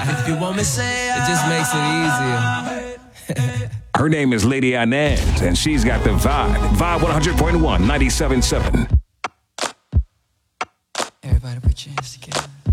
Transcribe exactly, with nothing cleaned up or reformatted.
If you want me, say it just makes it easier. Her name is Lady Inez, and she's got the vibe. Vibe one hundred point one, ninety-seven point seven. Everybody put your hands together.